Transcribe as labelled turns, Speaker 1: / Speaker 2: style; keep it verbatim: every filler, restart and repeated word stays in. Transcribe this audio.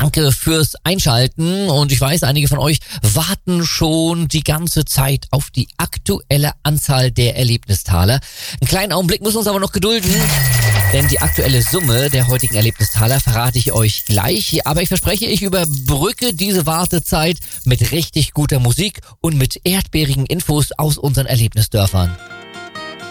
Speaker 1: Danke fürs Einschalten und ich weiß, einige von euch warten schon die ganze Zeit auf die aktuelle Anzahl der Erlebnistaler. Einen kleinen Augenblick müssen wir uns aber noch gedulden, denn die aktuelle Summe der heutigen Erlebnistaler verrate ich euch gleich. Aber ich verspreche, ich überbrücke diese Wartezeit mit richtig guter Musik und mit erdbeerigen Infos aus unseren Erlebnisdörfern.